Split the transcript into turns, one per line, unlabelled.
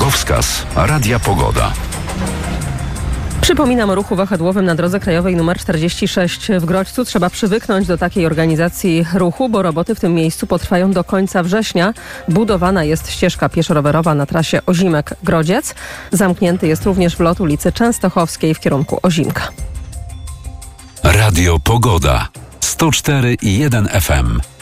Drogowskaz Radia Pogoda.
Przypominam o ruchu wahadłowym na drodze krajowej nr 46 w Grodźcu. Trzeba przywyknąć do takiej organizacji ruchu, bo roboty w tym miejscu potrwają do końca września. Budowana jest ścieżka pieszo-rowerowa na trasie Ozimek-Grodziec. Zamknięty jest również wlot ulicy Częstochowskiej w kierunku Ozimka.
Radio Pogoda 104,1 FM.